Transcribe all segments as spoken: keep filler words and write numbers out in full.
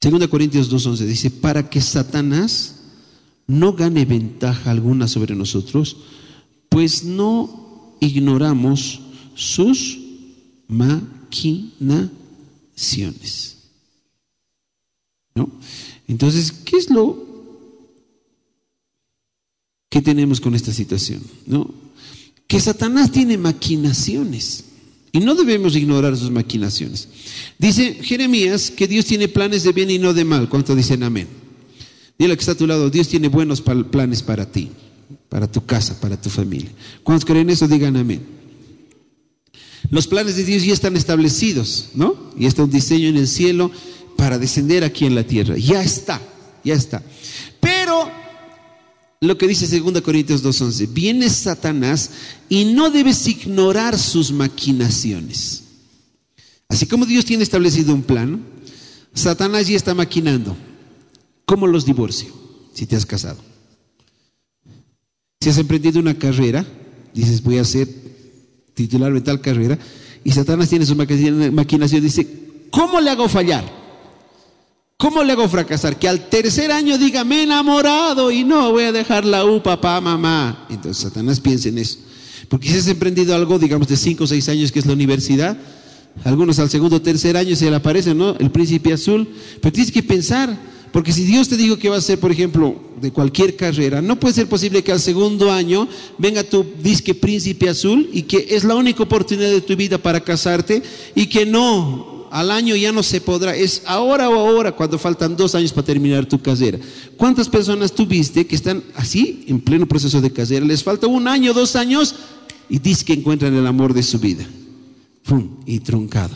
Segunda Corintios dos once dice, para que Satanás no gane ventaja alguna sobre nosotros, pues no ignoramos sus maquinaciones. ¿No? Entonces, ¿qué es lo que tenemos con esta situación? ¿No? Que Satanás tiene maquinaciones y no debemos ignorar sus maquinaciones. Dice Jeremías que Dios tiene planes de bien y no de mal. ¿Cuántos dicen amén? Dile al que está a tu lado, Dios tiene buenos planes para ti, para tu casa, para tu familia. ¿Cuántos creen eso? Digan amén. Los planes de Dios ya están establecidos, ¿no? Y está un diseño en el cielo para descender aquí en la tierra. Ya está, ya está. Pero lo que dice segunda Corintios dos once, viene Satanás y no debes ignorar sus maquinaciones. Así como Dios tiene establecido un plan, Satanás ya está maquinando. ¿Cómo los divorcio? Si te has casado. Si has emprendido una carrera, dices voy a ser titular de tal carrera, y Satanás tiene su maquinación, dice, ¿cómo le hago fallar? ¿Cómo le hago fracasar? Que al tercer año diga, me he enamorado y no voy a dejar la U, papá, mamá. Entonces Satanás piensa en eso. Porque si has emprendido algo, digamos, de cinco o seis años, que es la universidad, algunos al segundo o tercer año se le aparece, ¿no? El príncipe azul. Pero tienes que pensar, porque si Dios te dijo que va a ser, por ejemplo, de cualquier carrera, no puede ser posible que al segundo año venga tu disque príncipe azul y que es la única oportunidad de tu vida para casarte y que no... Al año ya no se podrá, es ahora o ahora cuando faltan dos años para terminar tu carrera. ¿Cuántas personas tuviste que están así en pleno proceso de carrera? Les falta un año, dos años y dice que encuentran el amor de su vida. ¡Pum! Y truncado.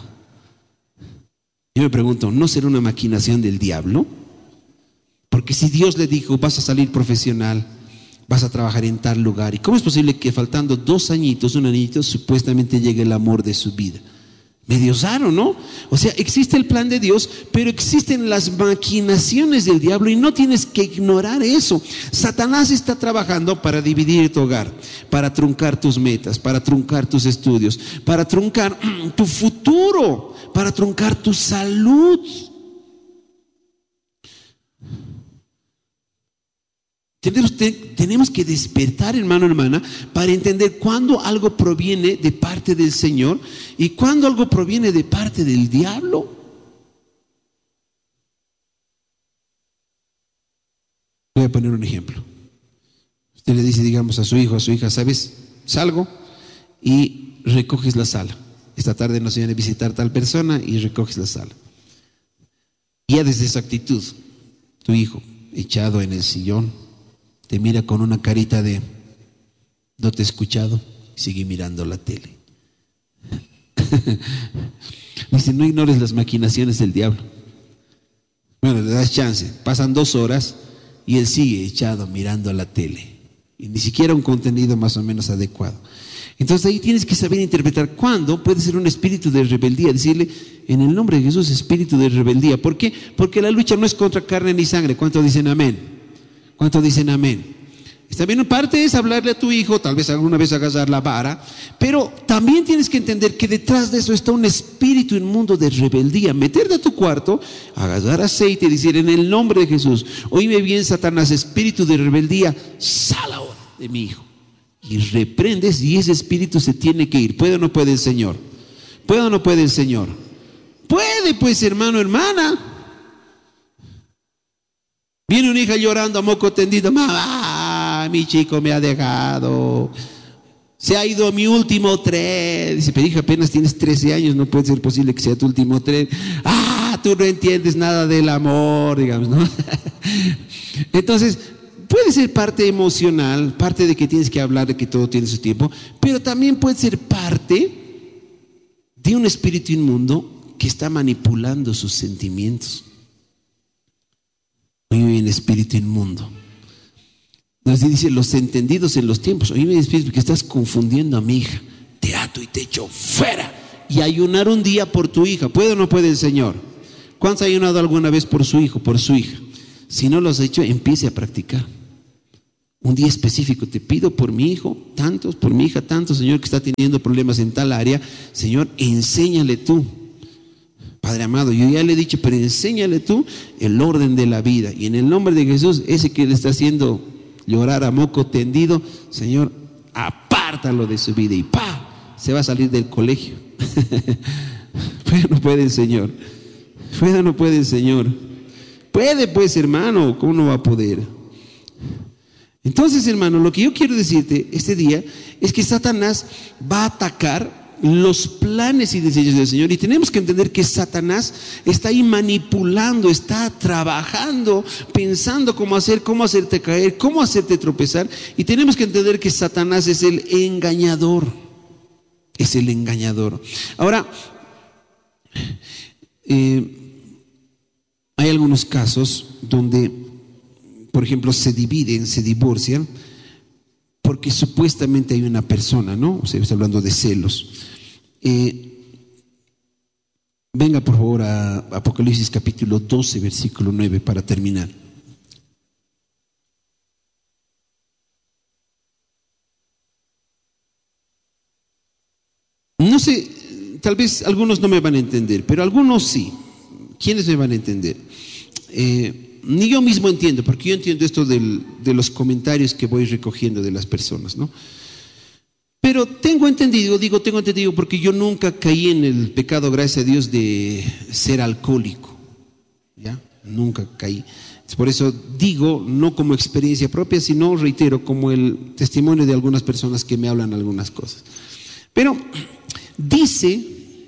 Yo me pregunto, ¿no será una maquinación del diablo? Porque si Dios le dijo, vas a salir profesional, vas a trabajar en tal lugar, ¿y cómo es posible que faltando dos añitos, un añito, supuestamente llegue el amor de su vida? Medio raro, ¿no? O sea, existe el plan de Dios, pero existen las maquinaciones del diablo y no tienes que ignorar eso. Satanás está trabajando para dividir tu hogar, para truncar tus metas, para truncar tus estudios, para truncar tu futuro, para truncar tu salud. Tenemos, tenemos que despertar, hermano, hermana, para entender cuándo algo proviene de parte del Señor y cuándo algo proviene de parte del diablo. Voy a poner un ejemplo. Usted le dice, digamos, a su hijo, a su hija, ¿sabes? Salgo y recoges la sala. Esta tarde nos viene a visitar tal persona y recoges la sala. Y ya desde esa actitud, tu hijo, echado en el sillón, te mira con una carita de no te he escuchado, sigue mirando la tele. Dice, no ignores las maquinaciones del diablo. Bueno, le das chance, pasan dos horas y él sigue echado mirando la tele y ni siquiera un contenido más o menos adecuado. Entonces ahí tienes que saber interpretar cuándo puede ser un espíritu de rebeldía, decirle en el nombre de Jesús, espíritu de rebeldía. ¿Por qué? Porque la lucha no es contra carne ni sangre. ¿Cuántos dicen amén? ¿Cuántos dicen amén? Está bien, parte es hablarle a tu hijo, tal vez alguna vez agarrar la vara, pero también tienes que entender que detrás de eso está un espíritu inmundo de rebeldía. Meterte a tu cuarto, agarrar aceite y decir en el nombre de Jesús, oíme bien, Satanás, espíritu de rebeldía, sal ahora de mi hijo. Y reprendes y ese espíritu se tiene que ir. ¿Puede o no puede el Señor? ¿Puede o no puede el Señor? Puede, pues, hermano, hermana. Viene una hija llorando a moco tendido, mamá, mi chico me ha dejado, se ha ido mi último tren. Dice, pero hija, apenas tienes trece años, no puede ser posible que sea tu último tren. Ah, tú no entiendes nada del amor, digamos, ¿no? Entonces, puede ser parte emocional, parte de que tienes que hablar de que todo tiene su tiempo, pero también puede ser parte de un espíritu inmundo que está manipulando sus sentimientos. Oye, el espíritu inmundo. Nos dice los entendidos en los tiempos. Oye, el espíritu, que estás confundiendo a mi hija. Te ato y te echo fuera. Y ayunar un día por tu hija. ¿Puede o no puede el Señor? ¿Cuántos ha ayunado alguna vez por su hijo, por su hija? Si no lo has hecho, empiece a practicar. Un día específico, te pido por mi hijo, tantos, por mi hija, tantos, Señor, que está teniendo problemas en tal área. Señor, enséñale tú. Padre amado, yo ya le he dicho, pero enséñale tú el orden de la vida. Y en el nombre de Jesús, ese que le está haciendo llorar a moco tendido, Señor, apártalo de su vida y ¡pa! Se va a salir del colegio. Pero no puede el Señor. Pero no puede el Señor. Puede pues, hermano, ¿cómo no va a poder? Entonces, hermano, lo que yo quiero decirte este día es que Satanás va a atacar los planes y diseños del Señor, y tenemos que entender que Satanás está ahí manipulando, está trabajando, pensando cómo hacer, cómo hacerte caer, cómo hacerte tropezar, y tenemos que entender que Satanás es el engañador, es el engañador. Ahora, eh, hay algunos casos donde, por ejemplo, se dividen, se divorcian, porque supuestamente hay una persona, ¿no? O sea, está hablando de celos. Eh, venga por favor a Apocalipsis capítulo doce, versículo nueve, para terminar. No sé, tal vez algunos no me van a entender, pero algunos sí. ¿Quiénes me van a entender? Eh, Ni yo mismo entiendo, porque yo entiendo esto del, de los comentarios que voy recogiendo de las personas, ¿no? Pero tengo entendido, digo tengo entendido porque yo nunca caí en el pecado, gracias a Dios, de ser alcohólico, ¿ya? Nunca caí. Por eso digo, no como experiencia propia, sino, reitero, como el testimonio de algunas personas que me hablan algunas cosas. Pero dice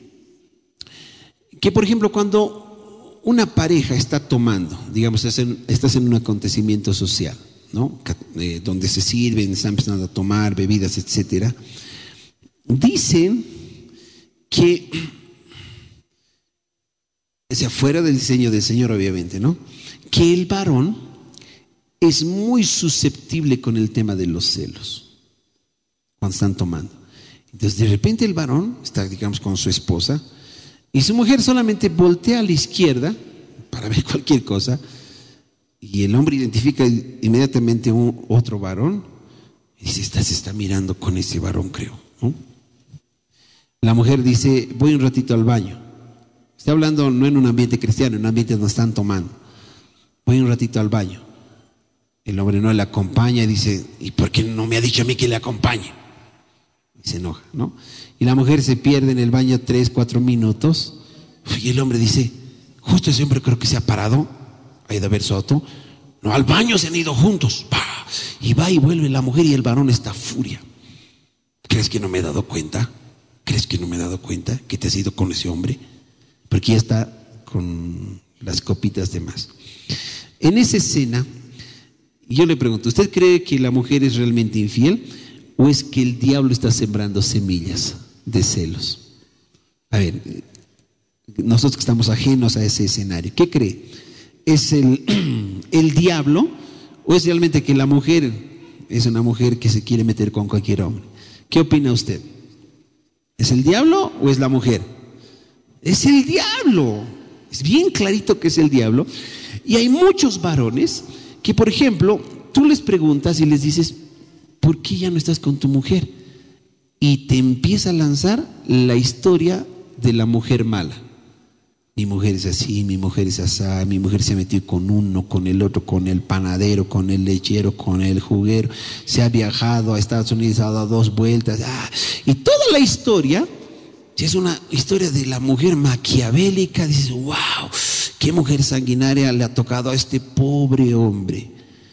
que, por ejemplo, cuando una pareja está tomando, digamos, estás en un acontecimiento social, ¿no? Eh, donde se sirven, están empezando a tomar bebidas, etcétera. Dicen que, o sea, fuera del diseño del Señor, obviamente, ¿no? Que el varón es muy susceptible con el tema de los celos cuando están tomando. Entonces, de repente el varón está, digamos, con su esposa, y su mujer solamente voltea a la izquierda para ver cualquier cosa, y el hombre identifica inmediatamente un otro varón y dice, esta se está mirando con ese varón, creo, ¿no? La mujer dice, voy un ratito al baño. Está hablando no en un ambiente cristiano, en un ambiente donde están tomando. Voy un ratito al baño. El hombre no le acompaña y dice, ¿y por qué no me ha dicho a mí que le acompañe? Y se enoja, ¿no? Y la mujer se pierde en el baño tres, cuatro minutos. Y el hombre dice, justo ese hombre creo que se ha parado, ha ido a ver Soto. No, al baño se han ido juntos. ¡Pah! Y va y vuelve la mujer y el varón está furia. ¿Crees que no me he dado cuenta? ¿Crees que no me he dado cuenta que te has ido con ese hombre? Porque ya está con las copitas de más. En esa escena, yo le pregunto, ¿usted cree que la mujer es realmente infiel o es que el diablo está sembrando semillas de celos? A ver, nosotros que estamos ajenos a ese escenario, ¿qué cree? ¿Es el, el diablo o es realmente que la mujer es una mujer que se quiere meter con cualquier hombre? ¿Qué opina usted? ¿Es el diablo o es la mujer? Es el diablo. Es bien clarito que es el diablo. Y hay muchos varones que, por ejemplo, tú les preguntas y les dices, ¿por qué ya no estás con tu mujer? Y te empieza a lanzar la historia de la mujer mala. Mi mujer es así, mi mujer es así, mi mujer se ha metido con uno, con el otro, con el panadero, con el lechero, con el juguero, se ha viajado a Estados Unidos, ha dado dos vueltas, ah, y toda la historia es una historia de la mujer maquiavélica. Dices, wow, qué mujer sanguinaria le ha tocado a este pobre hombre.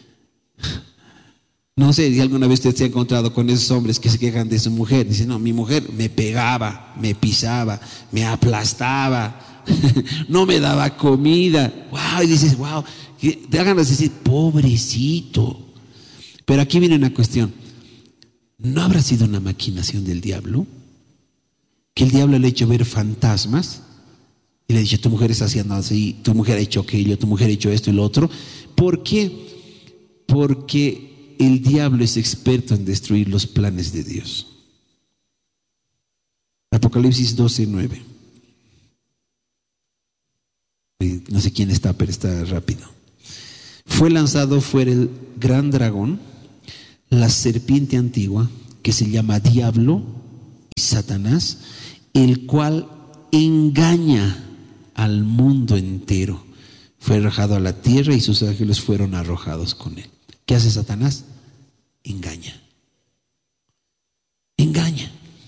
No sé si alguna vez usted se ha encontrado con esos hombres que se quejan de su mujer. Dicen, no, mi mujer me pegaba, me pisaba, me aplastaba, no me daba comida. Wow, y dices, wow, te hagan decir, pobrecito. Pero aquí viene una cuestión. ¿No habrá sido una maquinación del diablo? Que el diablo le ha hecho ver fantasmas y le ha dicho, tu mujer está haciendo así, tu mujer ha hecho aquello, tu mujer ha hecho esto y lo otro. ¿Por qué? Porque el diablo es experto en destruir los planes de Dios. Apocalipsis doce, nueve. No sé quién está, pero está rápido. Fue lanzado fuera el gran dragón, la serpiente antigua, que se llama Diablo y Satanás, el cual engaña al mundo entero. Fue arrojado a la tierra y sus ángeles fueron arrojados con él. ¿Qué hace Satanás? Engaña. Engaña.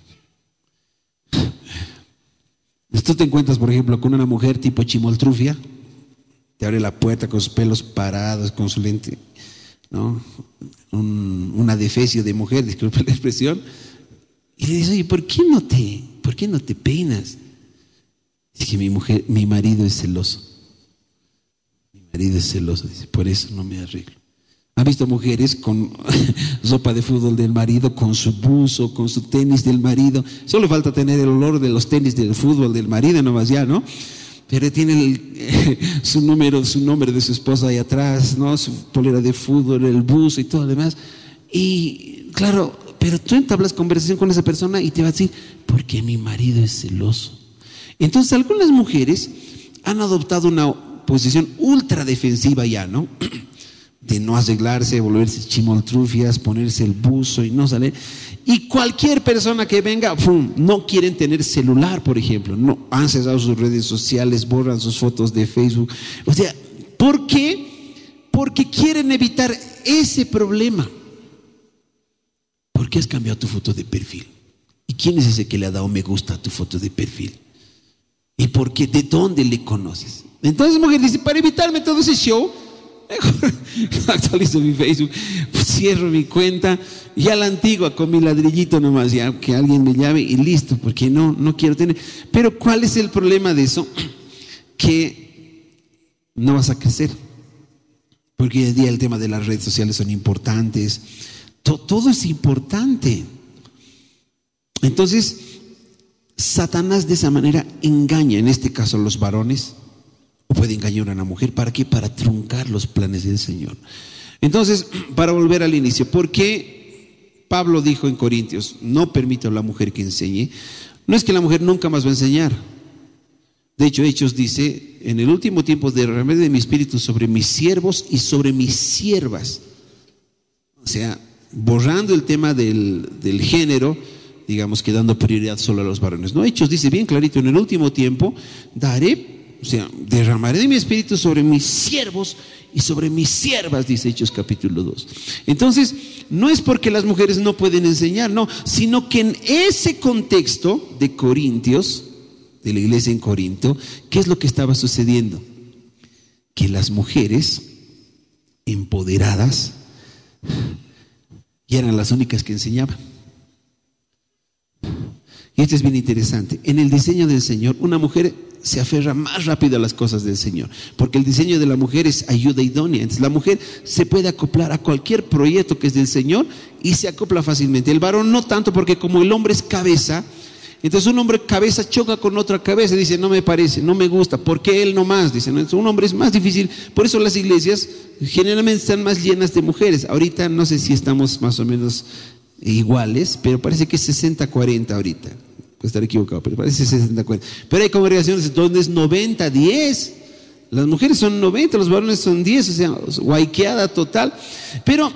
Tú te encuentras, por ejemplo, con una mujer tipo chimoltrufia, te abre la puerta con sus pelos parados, con su lente, ¿no? Un, una defecio de mujer, disculpe la expresión, y le dice, oye, ¿por qué no te, por qué no te peinas? Dice que mi mujer, mi marido es celoso. Mi marido es celoso, dice, por eso no me arreglo. ¿Han visto mujeres con ropa de fútbol del marido, con su buzo, con su tenis del marido? Solo falta tener el olor de los tenis del fútbol del marido, nomás ya, ¿no? Pero tiene el, eh, su número, su nombre de su esposa ahí atrás, ¿no? Su polera de fútbol, el buzo y todo lo demás. Y claro, pero tú entablas conversación con esa persona y te va a decir, porque mi marido es celoso. Entonces algunas mujeres han adoptado una posición ultra defensiva ya, ¿no? De no arreglarse, volverse chimoltrufias, ponerse el buzo y no salir. Y cualquier persona que venga, ¡pum!, no quieren tener celular, por ejemplo, no, han cerrado sus redes sociales, borran sus fotos de Facebook. O sea, ¿por qué? Porque quieren evitar ese problema. ¿Por qué has cambiado tu foto de perfil? ¿Y quién es ese que le ha dado me gusta a tu foto de perfil? ¿Y por qué? ¿De dónde le conoces? Entonces la mujer dice, para evitarme todo ese show, mejor actualizo mi Facebook, cierro mi cuenta, ya la antigua con mi ladrillito nomás, ya que alguien me llame y listo, porque no, no quiero tener. Pero ¿cuál es el problema de eso? Que no vas a crecer, porque hoy en día el tema de las redes sociales son importantes, todo, todo es importante. Entonces Satanás de esa manera engaña, en este caso a los varones, o puede engañar a una mujer. ¿Para qué? Para truncar los planes del Señor. Entonces, para volver al inicio, ¿por qué Pablo dijo en Corintios, no permito a la mujer que enseñe? No es que la mujer nunca más va a enseñar. De hecho, Hechos dice, en el último tiempo derramaré de mi espíritu sobre mis siervos y sobre mis siervas. O sea, borrando el tema del, del género, digamos que dando prioridad solo a los varones. No, Hechos dice bien clarito, en el último tiempo daré, o sea, derramaré de mi espíritu sobre mis siervos y sobre mis siervas, dice Hechos capítulo dos. Entonces, no es porque las mujeres no pueden enseñar, no, sino que en ese contexto de Corintios, de la iglesia en Corinto, ¿qué es lo que estaba sucediendo? Que las mujeres empoderadas ya eran las únicas que enseñaban. Y esto es bien interesante. En el diseño del Señor, una mujer se aferra más rápido a las cosas del Señor, porque el diseño de la mujer es ayuda idónea. Entonces la mujer se puede acoplar a cualquier proyecto que es del Señor y se acopla fácilmente. El varón no tanto, porque como el hombre es cabeza, entonces un hombre cabeza choca con otra cabeza y dice, no me parece, no me gusta, ¿por qué él no más? Dicen, entonces un hombre es más difícil. Por eso las iglesias generalmente están más llenas de mujeres. Ahorita no sé si estamos más o menos iguales, pero parece que es sesenta cuarenta ahorita. Puede estar equivocado, pero parece sesenta cuarenta. Pero hay congregaciones donde es noventa diez. Las mujeres son noventa, los varones son diez, o sea, guayqueada total. Pero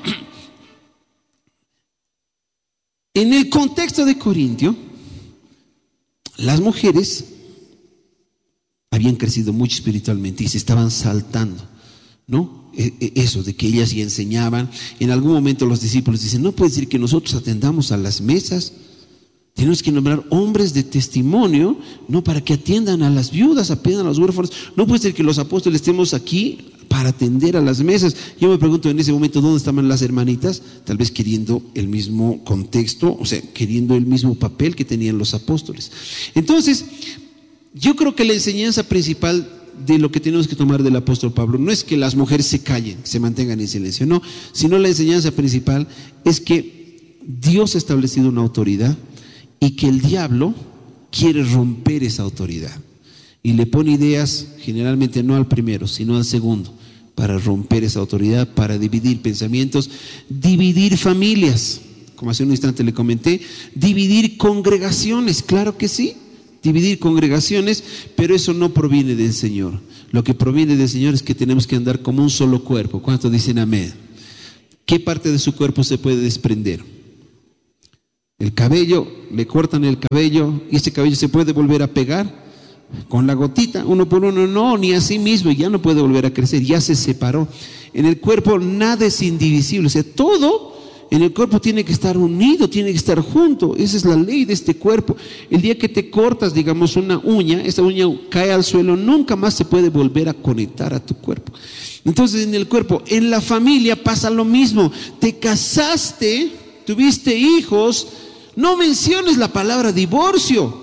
en el contexto de Corintio, las mujeres habían crecido mucho espiritualmente y se estaban saltando, ¿no? Eso de que ellas ya enseñaban. En algún momento los discípulos dicen, no puede decir que nosotros atendamos a las mesas. Tenemos que nombrar hombres de testimonio, no, para que atiendan a las viudas, atiendan a los huérfanos. No puede ser que los apóstoles estemos aquí para atender a las mesas. Yo me pregunto en ese momento dónde estaban las hermanitas, tal vez queriendo el mismo contexto, o sea, queriendo el mismo papel que tenían los apóstoles. Entonces, yo creo que la enseñanza principal de lo que tenemos que tomar del apóstol Pablo no es que las mujeres se callen, se mantengan en silencio, no, sino la enseñanza principal es que Dios ha establecido una autoridad y que el diablo quiere romper esa autoridad y le pone ideas generalmente no al primero sino al segundo para romper esa autoridad, para dividir pensamientos, dividir familias, como hace un instante le comenté, dividir congregaciones, claro que sí, dividir congregaciones, pero eso no proviene del Señor. Lo que proviene del Señor es que tenemos que andar como un solo cuerpo. ¿Cuántos dicen amén? ¿Qué parte de su cuerpo se puede desprender? El cabello, le cortan el cabello y ese cabello se puede volver a pegar. con la gotita, uno por uno, no, ni así mismo, ya no puede volver a crecer, ya se separó. En el cuerpo nada es indivisible, o sea, todo en el cuerpo tiene que estar unido, tiene que estar junto. Esa es la ley de este cuerpo. El día que te cortas, digamos, una uña, esa uña cae al suelo, nunca más se puede volver a conectar a tu cuerpo. Entonces, en el cuerpo, en la familia pasa lo mismo. Te casaste, tuviste hijos, no menciones la palabra divorcio.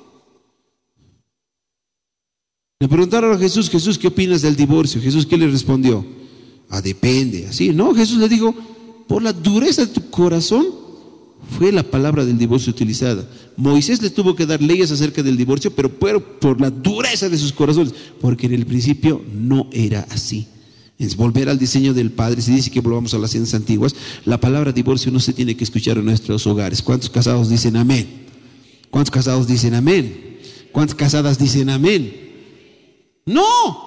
Le preguntaron a Jesús, Jesús, ¿qué opinas del divorcio? Jesús, ¿qué le respondió? Ah, depende. Así, no, Jesús le dijo, por la dureza de tu corazón fue la palabra del divorcio utilizada. Moisés le tuvo que dar leyes acerca del divorcio, pero por, por la dureza de sus corazones, porque en el principio no era así. Es volver al diseño del Padre. Se dice que volvamos a las ciencias antiguas. La palabra divorcio no se tiene que escuchar en nuestros hogares. ¿Cuántos casados dicen amén? ¿Cuántos casados dicen amén? ¿Cuántas casadas dicen amén? No.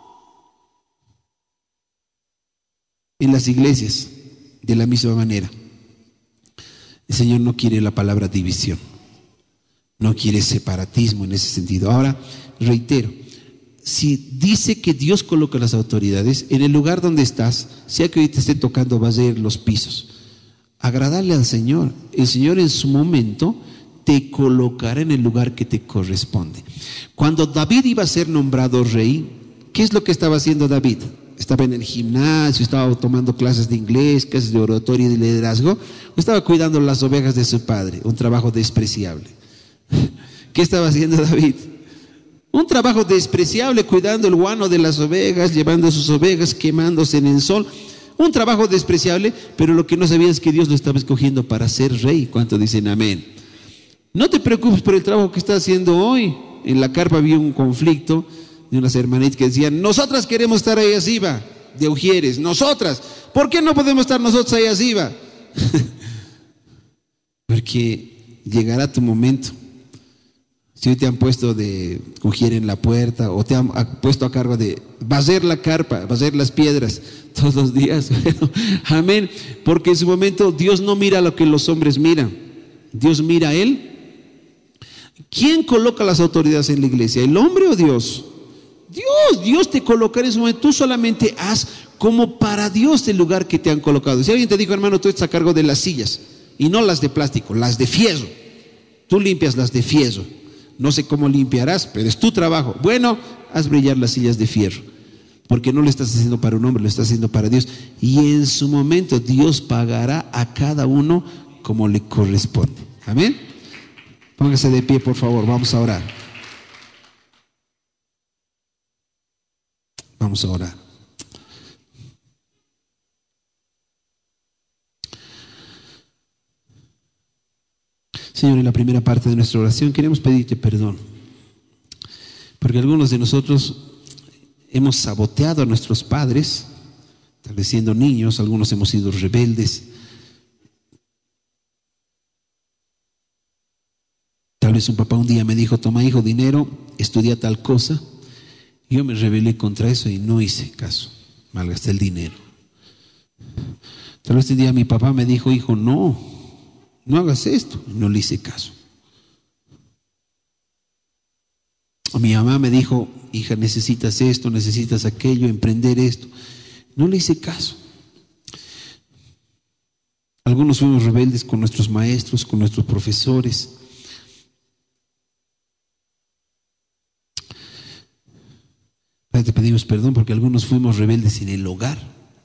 En las iglesias, de la misma manera, el Señor no quiere la palabra división, no quiere separatismo en ese sentido. Ahora, reitero, si dice que Dios coloca las autoridades en el lugar donde estás, sea que hoy te esté tocando barrer los pisos, agradarle al Señor. El Señor en su momento te colocará en el lugar que te corresponde. Cuando David iba a ser nombrado rey, ¿qué es lo que estaba haciendo David? Estaba en el gimnasio, estaba tomando clases de inglés, clases de oratoria y de liderazgo, o estaba cuidando las ovejas de su padre, un trabajo despreciable. ¿Qué estaba haciendo David? Un trabajo despreciable, cuidando el guano de las ovejas, llevando sus ovejas, quemándose en el sol. Un trabajo despreciable, pero lo que no sabía es que Dios lo estaba escogiendo para ser rey. ¿Cuánto dicen amén? No te preocupes por el trabajo que estás haciendo hoy. En la carpa había un conflicto de unas hermanitas que decían, nosotras queremos estar ahí arriba, de Ujieres, nosotras, ¿por qué no podemos estar nosotros ahí arriba? Porque llegará tu momento. Si hoy te han puesto de Ujier en la puerta, o te han puesto a cargo de barrer la carpa, barrer las piedras todos los días, bueno, amén, porque en su momento Dios no mira lo que los hombres miran, Dios mira a Él. ¿Quién coloca las autoridades en la iglesia? ¿El hombre o Dios? Dios, Dios te colocará en su momento. Tú solamente haz como para Dios el lugar que te han colocado. Si alguien te dijo, hermano, tú estás a cargo de las sillas, y no las de plástico, las de fierro, tú limpias las de fierro. No sé cómo limpiarás, pero es tu trabajo. Bueno, haz brillar las sillas de fierro, porque no lo estás haciendo para un hombre, lo estás haciendo para Dios. Y en su momento Dios pagará a cada uno como le corresponde. Amén. Póngase de pie, por favor, vamos a orar. Vamos a orar. Señor, en la primera parte de nuestra oración queremos pedirte perdón, porque algunos de nosotros hemos saboteado a nuestros padres, tal vez siendo niños, algunos hemos sido rebeldes. Tal vez un papá un día me dijo, toma hijo dinero, estudia tal cosa. Yo me rebelé contra eso y no hice caso, malgasté el dinero. Tal vez un día mi papá me dijo, hijo, no, no hagas esto, y no le hice caso. O mi mamá me dijo, hija, necesitas esto, necesitas aquello, emprender esto. No le hice caso. Algunos fuimos rebeldes con nuestros maestros, con nuestros profesores. Padre, te pedimos perdón porque algunos fuimos rebeldes en el hogar.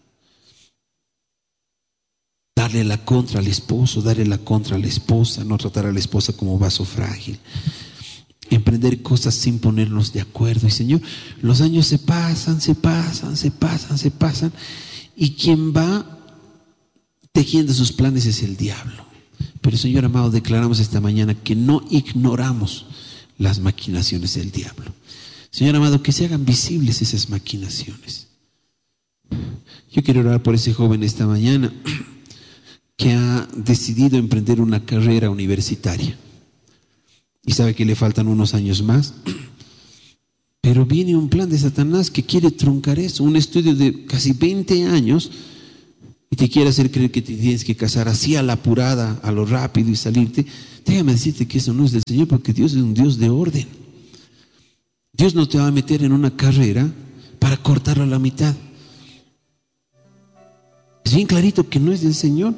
Darle la contra al esposo, darle la contra a la esposa, no tratar a la esposa como vaso frágil. Emprender cosas sin ponernos de acuerdo. Y Señor, los años se pasan, se pasan, se pasan, se pasan. Y quien va tejiendo sus planes es el diablo. Pero Señor amado, declaramos esta mañana que no ignoramos las maquinaciones del diablo. Señor amado, que se hagan visibles esas maquinaciones. Yo quiero orar por ese joven esta mañana que ha decidido emprender una carrera universitaria y sabe que le faltan unos años más, pero viene un plan de Satanás que quiere truncar eso, un estudio de casi veinte años, y te quiere hacer creer que te tienes que casar así a la apurada, a lo rápido y salirte. Déjame decirte que eso no es del Señor, porque Dios es un Dios de orden. Dios no te va a meter en una carrera para cortarla a la mitad. Es bien clarito que no es del Señor.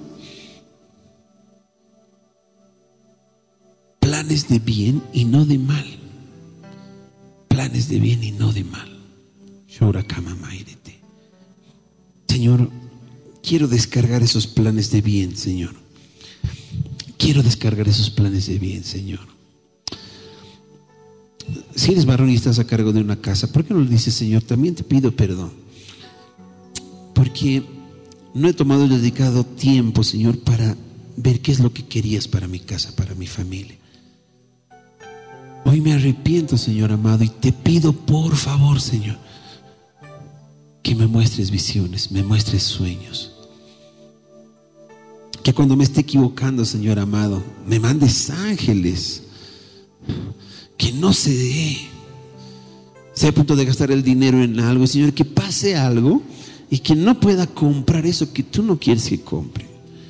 Planes de bien y no de mal. Planes de bien y no de mal. Señor, quiero descargar esos planes de bien, Señor. Quiero descargar esos planes de bien, Señor. Si eres varón y estás a cargo de una casa, ¿por qué no le dices, Señor, también te pido perdón? Porque no he tomado el dedicado tiempo, Señor, para ver qué es lo que querías para mi casa, para mi familia. Hoy me arrepiento, Señor amado, y te pido, por favor, Señor, que me muestres visiones, me muestres sueños. Que cuando me esté equivocando, Señor amado, me mandes ángeles. Que no se dé, sea a punto de gastar el dinero en algo, Señor, que pase algo y que no pueda comprar eso que tú no quieres que compre.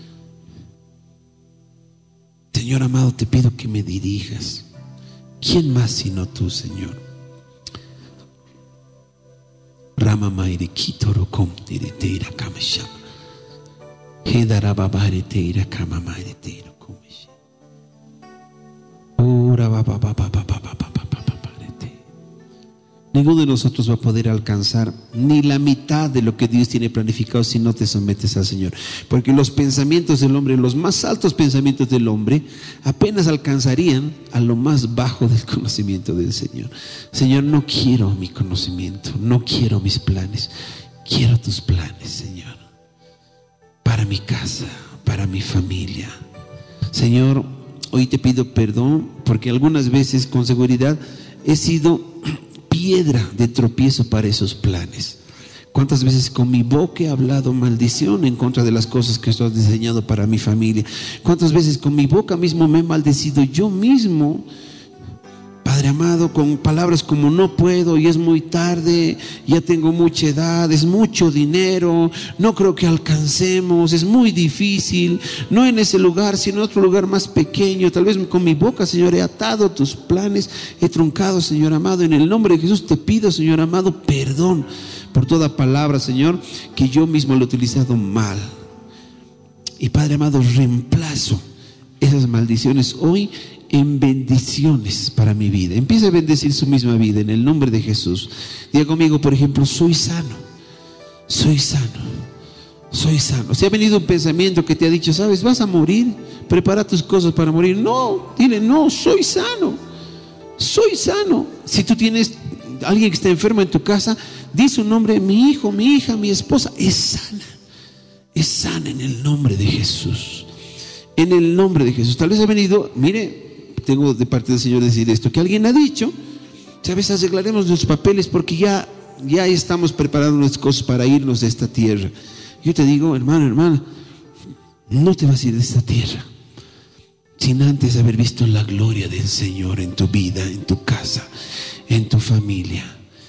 Señor amado, te pido que me dirijas. ¿Quién más sino tú, Señor? Rama maire kitoro com tireteira kamasham. Hedara babare teira kama maire teira komishi. Ora baba baba baba baba baba. Ninguno de nosotros va a poder alcanzar ni la mitad de lo que Dios tiene planificado si no te sometes al Señor. Porque los pensamientos del hombre, los más altos pensamientos del hombre, apenas alcanzarían a lo más bajo del conocimiento del Señor. Señor, no quiero mi conocimiento, no quiero mis planes, quiero tus planes, Señor, para mi casa, para mi familia. Señor, hoy te pido perdón porque algunas veces con seguridad he sido piedra de tropiezo para esos planes. ¿Cuántas veces con mi boca he hablado maldición en contra de las cosas que tú has diseñado para mi familia? ¿Cuántas veces con mi boca mismo me he maldecido yo mismo? Padre amado, con palabras como no puedo y es muy tarde, ya tengo mucha edad, es mucho dinero, no creo que alcancemos, es muy difícil, no en ese lugar, sino en otro lugar más pequeño. Tal vez con mi boca, Señor, he atado tus planes, he truncado, Señor amado. En el nombre de Jesús te pido, Señor amado, perdón por toda palabra, Señor, que yo mismo lo he utilizado mal. Y Padre amado, reemplazo esas maldiciones hoy en bendiciones para mi vida. Empieza a bendecir su misma vida en el nombre de Jesús. Diga conmigo, por ejemplo, soy sano, soy sano, soy sano. Si ha venido un pensamiento que te ha dicho, sabes, vas a morir, prepara tus cosas para morir. No, dile, no, soy sano, soy sano. Si tú tienes alguien que está enfermo en tu casa, di su nombre, mi hijo, mi hija, mi esposa, es sana, es sana en el nombre de Jesús. En el nombre de Jesús. Tal vez ha venido, mire, tengo de parte del Señor decir esto, que alguien ha dicho, sabes, arreglaremos los papeles porque ya, ya estamos preparando las cosas para irnos de esta tierra. Yo te digo, hermano, hermana, no te vas a ir de esta tierra sin antes haber visto la gloria del Señor en tu vida, en tu casa, en tu familia.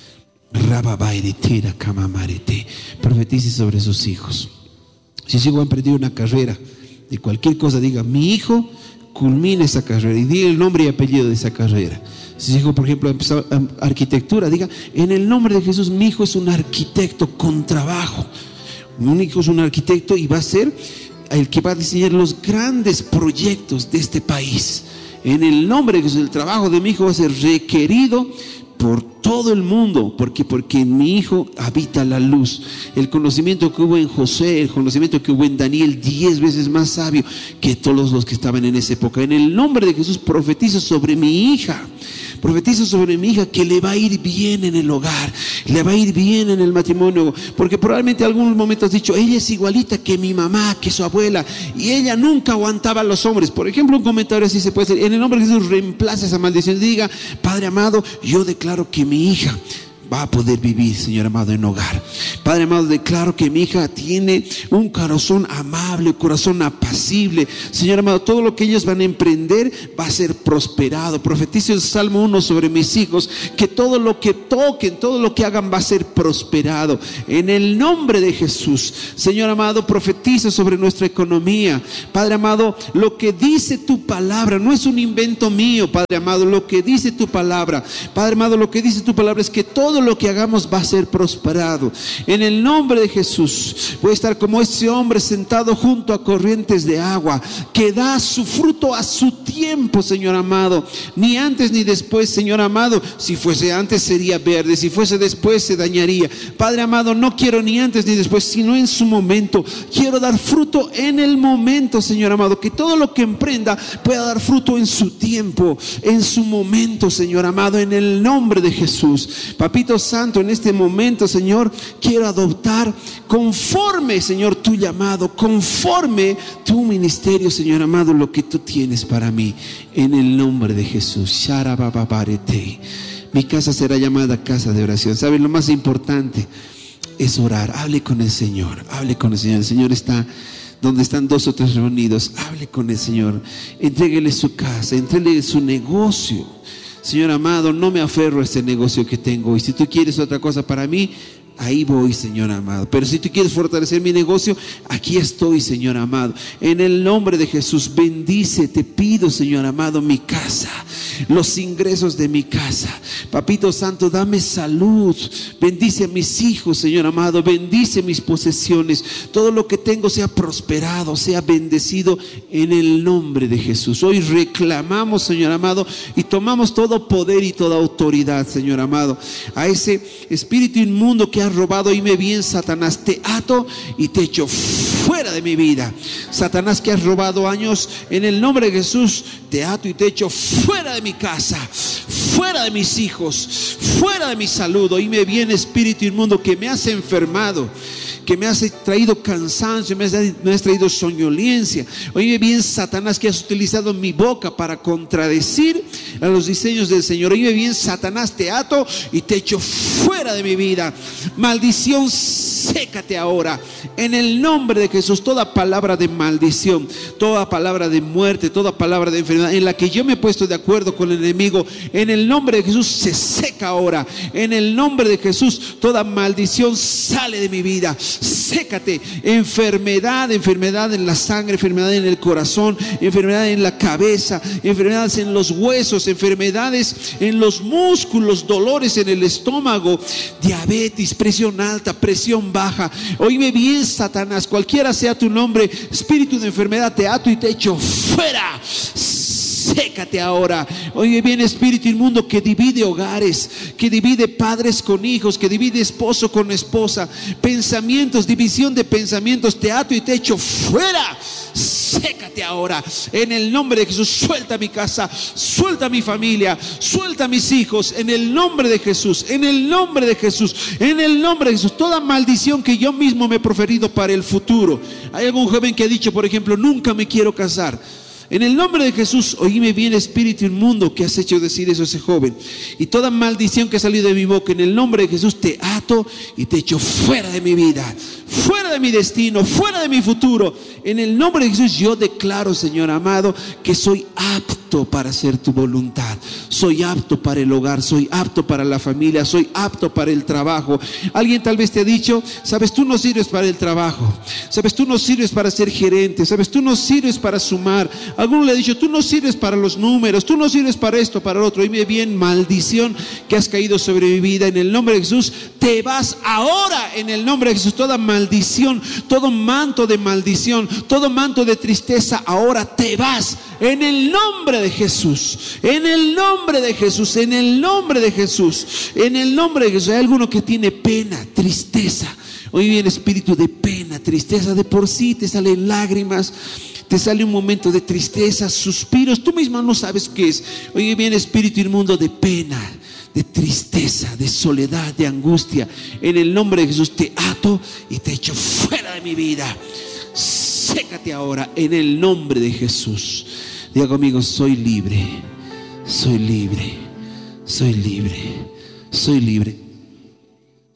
Profetice sobre sus hijos. Si su hijo ha emprendido una carrera de cualquier cosa, diga, mi hijo culmina esa carrera, y diga el nombre y apellido de esa carrera. Si su hijo, por ejemplo, ha empezado arquitectura, diga, en el nombre de Jesús, mi hijo es un arquitecto con trabajo. Mi hijo es un arquitecto y va a ser el que va a diseñar los grandes proyectos de este país. En el nombre de Jesús, el trabajo de mi hijo va a ser requerido por todo el mundo. ¿Por qué? Porque en mi hijo habita la luz. El conocimiento que hubo en José, el conocimiento que hubo en Daniel, diez veces más sabio que todos los que estaban en esa época. En el nombre de Jesús profetizo sobre mi hija. Profetizo sobre mi hija que le va a ir bien en el hogar, le va a ir bien en el matrimonio, porque probablemente en algún momento has dicho, ella es igualita que mi mamá, que su abuela, y ella nunca aguantaba a los hombres. Por ejemplo, un comentario así se puede hacer. En el nombre de Jesús reemplaza esa maldición. Diga, Padre amado, yo declaro que mi hija va a poder vivir, Señor amado, en hogar. Padre amado, declaro que mi hija tiene un corazón amable, corazón apacible. Señor amado, todo lo que ellos van a emprender va a ser prosperado. Profetizo el Salmo uno sobre mis hijos, que todo lo que toquen, todo lo que hagan va a ser prosperado. En el nombre de Jesús. Señor amado, profetizo sobre nuestra economía. Padre amado, lo que dice tu palabra no es un invento mío, Padre amado, lo que dice tu palabra, Padre amado, lo que dice tu palabra es que todo lo que hagamos va a ser prosperado. En el nombre de Jesús, voy a estar como ese hombre sentado junto a corrientes de agua, que da su fruto a su tiempo, Señor amado, ni antes ni después, Señor amado. Si fuese antes sería verde, si fuese después se dañaría. Padre amado, no quiero ni antes ni después, sino en su momento. Quiero dar fruto en el momento, Señor amado, que todo lo que emprenda pueda dar fruto en su tiempo, en su momento, Señor amado, en el nombre de Jesús. Papito Santo, en este momento, Señor, quiero adoptar conforme, Señor, tu llamado, conforme tu ministerio, Señor amado, lo que tú tienes para mí, en el nombre de Jesús. Mi casa será llamada casa de oración. ¿Saben? Lo más importante es orar. Hable con el Señor, hable con el Señor. El Señor está donde están dos o tres reunidos. Hable con el Señor, entréguele su casa, entréguele su negocio. Señor amado, no me aferro a este negocio que tengo, y si tú quieres otra cosa para mí, ahí voy, Señor amado. Pero si tú quieres fortalecer mi negocio, aquí estoy, Señor amado. En el nombre de Jesús, bendice, te pido, Señor amado, mi casa, los ingresos de mi casa. Papito Santo, dame salud. Bendice a mis hijos, Señor amado. Bendice mis posesiones. Todo lo que tengo sea prosperado, sea bendecido en el nombre de Jesús. Hoy reclamamos, Señor amado, y tomamos todo poder y toda autoridad, Señor amado, a ese espíritu inmundo que ha robado. Oíme bien, Satanás, te ato y te echo fuera de mi vida. Satanás, que has robado años, en el nombre de Jesús te ato y te echo fuera de mi casa, fuera de mis hijos, fuera de mi salud. Oíme bien, espíritu inmundo que me has enfermado, que me has traído cansancio, me has, me has traído soñolencia. Oíme bien, Satanás, que has utilizado mi boca para contradecir a los diseños del Señor. Oíme bien, Satanás, te ato y te echo fuera de mi vida. Maldición, sécate ahora en el nombre de Jesús. Toda palabra de maldición, toda palabra de muerte, toda palabra de enfermedad en la que yo me he puesto de acuerdo con el enemigo, en el nombre de Jesús se seca ahora. En el nombre de Jesús, toda maldición sale de mi vida. Sécate. Enfermedad, enfermedad en la sangre, enfermedad en el corazón, enfermedad en la cabeza, enfermedades en los huesos, enfermedades en los músculos, dolores en el estómago, diabetes, presión alta, presión baja. Oíme bien, Satanás, cualquiera sea tu nombre, espíritu de enfermedad, te ato y te echo fuera. Sécate ahora. Oye bien, espíritu inmundo que divide hogares, que divide padres con hijos, que divide esposo con esposa, pensamientos, división de pensamientos, te ato y te echo fuera. Sécate ahora en el nombre de Jesús. Suelta mi casa, suelta mi familia, suelta mis hijos, en el nombre de Jesús, en el nombre de Jesús, en el nombre de Jesús. Toda maldición que yo mismo me he proferido para el futuro. Hay algún joven que ha dicho, por ejemplo, nunca me quiero casar. En el nombre de Jesús, oíme bien, espíritu inmundo que has hecho decir eso a ese joven, y toda maldición que ha salido de mi boca, en el nombre de Jesús te ato y te echo fuera de mi vida, fuera de mi destino, fuera de mi futuro. En el nombre de Jesús yo declaro, Señor amado, que soy apto para hacer tu voluntad. Soy apto para el hogar, soy apto para la familia, soy apto para el trabajo. Alguien tal vez te ha dicho, sabes, tú no sirves para el trabajo, sabes, tú no sirves para ser gerente, sabes, tú no sirves para sumar. Alguno le ha dicho, tú no sirves para los números, tú no sirves para esto, para lo otro. Oíme bien, maldición que has caído sobre mi vida, en el nombre de Jesús te vas ahora. En el nombre de Jesús, toda maldición, todo manto de maldición, todo manto de tristeza, ahora te vas. En el nombre de Jesús, en el nombre de Jesús, en el nombre de Jesús, en el nombre de Jesús. Hay alguno que tiene pena, tristeza. Oye bien, espíritu de pena, tristeza, de por sí te salen lágrimas, te sale un momento de tristeza, suspiros, tú misma no sabes qué es. Oye bien, espíritu inmundo de pena, de tristeza, de soledad, de angustia, en el nombre de Jesús te ato y te echo fuera de mi vida. Sécate ahora en el nombre de Jesús. Diga conmigo, soy libre, soy libre, soy libre, soy libre.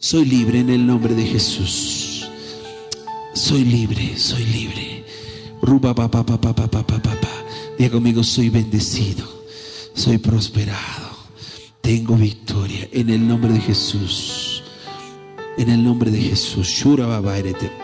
Soy libre en el nombre de Jesús. Soy libre, soy libre. Ruba, pa, pa, pa, pa, pa, pa, pa, pa. Diga conmigo, soy bendecido, soy prosperado, tengo victoria en el nombre de Jesús. En el nombre de Jesús. Shura, baba, erete.